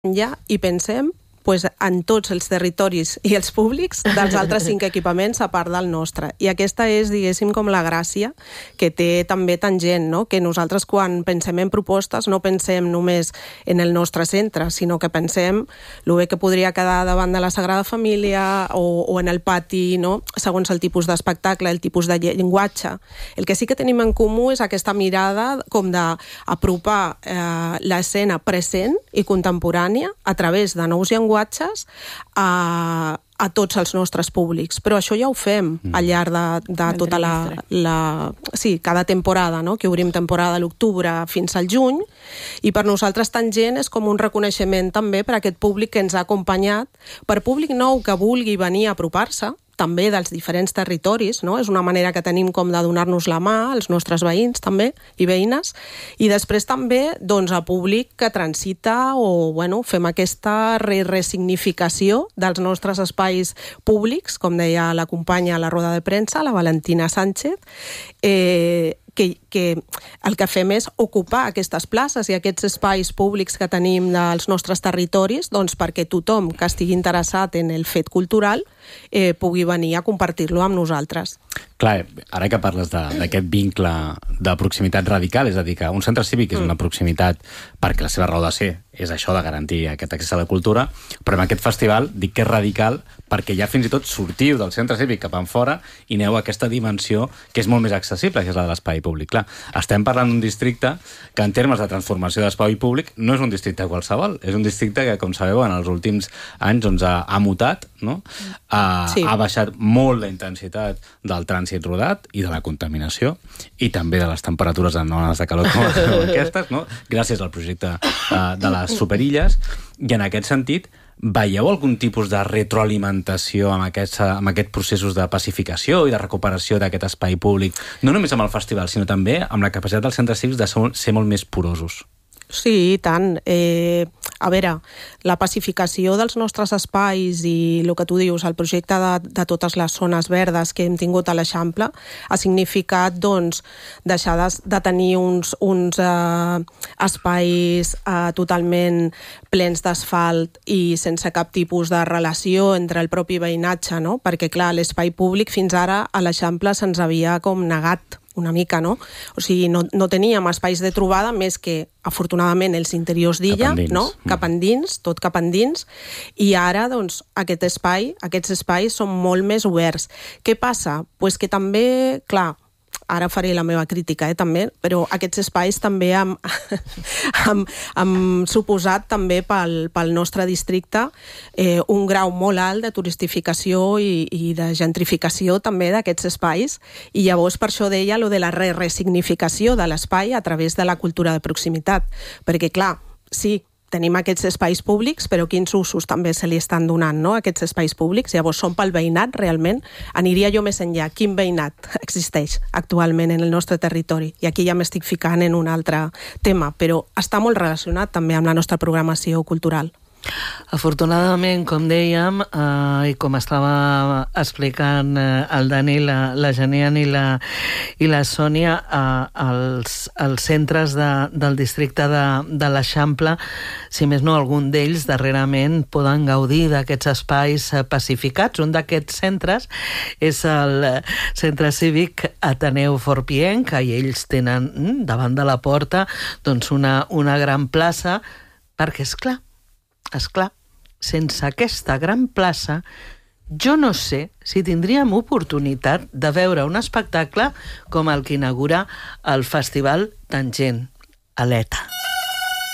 enllà i pensem en tots els territoris i els públics dels altres 5 equipaments a part del nostre. I aquesta és, diguéssim, com la gràcia que té també Tangent, no? Que nosaltres quan pensem en propostes no pensem només en el nostre centre, sinó que pensem el bé que podria quedar davant de la Sagrada Família o en el pati, no? Segons el tipus d'espectacle, el tipus de llenguatge. El que sí que tenim en comú és aquesta mirada com d'apropar l'escena present i contemporània a través de nous llenguatges a tots els nostres públics. Però això ja ho fem al llarg de tota cada temporada, no? Que obrim temporada a l'octubre fins al juny, i per nosaltres Tangent és com un reconeixement també per a aquest públic que ens ha acompanyat, per públic nou que vulgui venir a apropar-se, també dels diferents territoris, no? És una manera que tenim com de donar-nos la mà als nostres veïns també i veïnes, i després també a públic que transita fem aquesta resignificació dels nostres espais públics, com deia la companya a la roda de premsa, la Valentina Sánchez, que el que fem és ocupar aquestes places i aquests espais públics que tenim dels nostres territoris perquè tothom que estigui interessat en el fet cultural pugui venir a compartir-lo amb nosaltres. Clar, ara que parles d'aquest vincle de proximitat radical, és a dir, que un centre cívic és una proximitat perquè la seva raó de ser és això de garantir aquest accés a la cultura, però en aquest festival dic que és radical perquè ja fins i tot sortiu del centre cívic cap enfora i aneu a aquesta dimensió que és molt més accessible, que és la de l'espai públic. Clar, estem parlant d'un districte que en termes de transformació d'espai públic no és un districte qualsevol, és un districte que, com sabeu, en els últims anys ha mutat, no? Ha baixat molt la intensitat del trànsit rodat i de la contaminació i també de les temperatures en ones de calor com aquestes, no? Gràcies al projecte de les superilles, i en aquest sentit veieu algun tipus de retroalimentació amb aquests processos de pacificació i de recuperació d'aquest espai públic, no només amb el festival, sinó també amb la capacitat dels centres cívics de ser molt més porosos? Sí, i tant. A veure, la pacificació dels nostres espais i el que tu dius, el projecte de totes les zones verdes que hem tingut a l'Eixample ha significat, deixar de tenir uns espais totalment plens d'asfalt i sense cap tipus de relació entre el propi veïnatge, no? Perquè, clar, l'espai públic fins ara a l'Eixample se'ns havia com negat una mica, no? O sigui, no teníem espais de trobada més que, afortunadament, els interiors d'illa, no? Cap endins, tot cap endins, i ara, aquests espais són molt més oberts. Què passa? Pues que també, clar, ara faré la meva crítica, també, però aquests espais també han suposat també pel nostre districte un grau molt alt de turistificació i de gentrificació també d'aquests espais, i llavors per això deia lo de la resignificació de l'espai a través de la cultura de proximitat, perquè clar, sí, tenim aquests espais públics, però quins usos també se li estan donant, no? Aquests espais públics, llavors són pel veïnat realment? Aniria jo més enllà. Quin veïnat existeix actualment en el nostre territori? I aquí ja m'estic ficant en un altre tema, però està molt relacionat també amb la nostra programació cultural. Afortunadament, com dèiem, i com estava explicant el Dani, la Janian i la Sònia, els centres del districte de l'Eixample, si més no, algun d'ells darrerament poden gaudir d'aquests espais pacificats. Un d'aquests centres és el Centre Cívic Ateneu Forpienc, i ells tenen davant de la porta una gran plaça, perquè és clar, sense aquesta gran plaça, jo no sé si tindríem oportunitat de veure un espectacle com el que inaugura el Festival Tangent, Aleta.